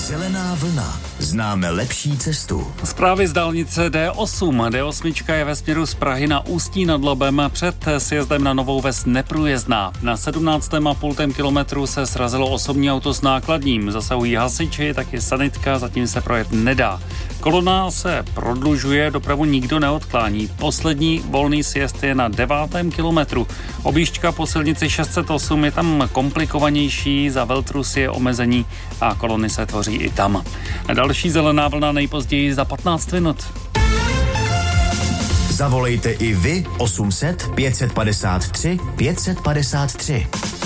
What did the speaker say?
Zelená vlna. Známe lepší cestu. Zprávy z dálnice D8. D8 je ve směru z Prahy na Ústí nad Labem před sjezdem na Novou Ves neprůjezdná. Na 17,5 kilometru se srazilo osobní auto s nákladním. Zasahují hasiči, taky sanitka, zatím se projet nedá. Kolona se prodlužuje, dopravu nikdo neodklání. Poslední volný sjezd je na 9. kilometru. Objížďka po silnici 608 je tam komplikovanější, za Veltrus je omezení a kolony se tvoří i tam. Další zelená vlna nejpozději za 15 minut. Zavolejte i vy 800 553 553.